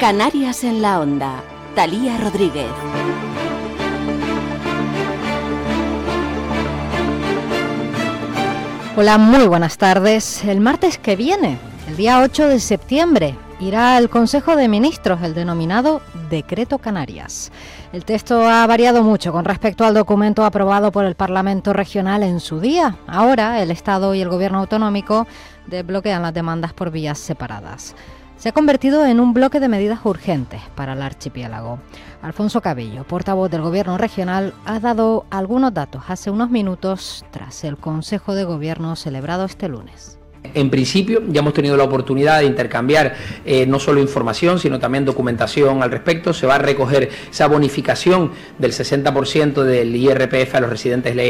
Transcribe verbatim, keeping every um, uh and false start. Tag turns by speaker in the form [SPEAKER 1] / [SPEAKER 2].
[SPEAKER 1] Canarias en la Onda. Thalía Rodríguez.
[SPEAKER 2] Hola, muy buenas tardes. El martes que viene, el día ocho de septiembre, irá al Consejo de Ministros el denominado Decreto Canarias. El texto ha variado mucho con respecto al documento aprobado por el Parlamento Regional en su día. Ahora, el Estado y el Gobierno autonómico desbloquean las demandas por vías separadas. Se ha convertido en un bloque de medidas urgentes para el archipiélago. Alfonso Cabello, portavoz del Gobierno regional, ha dado algunos datos hace unos minutos tras el Consejo de Gobierno celebrado este lunes.
[SPEAKER 3] En principio ya hemos tenido la oportunidad de intercambiar eh, no solo información, sino también documentación al respecto. Se va a recoger esa bonificación del sesenta por ciento del I R P F a los residentes